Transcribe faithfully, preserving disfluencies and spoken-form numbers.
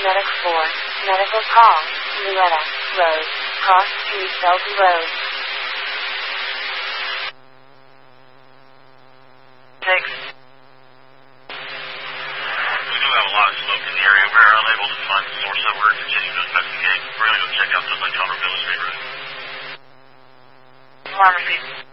Medic four. Medical call. Luetta Road. Cross Street, Belton Road. Six. We do have a lot of smoke in the area. We're unable to find the source of it. We're continuing to investigate. We're going to go check out the Lake Conroe Village Street Road. Pharmacy.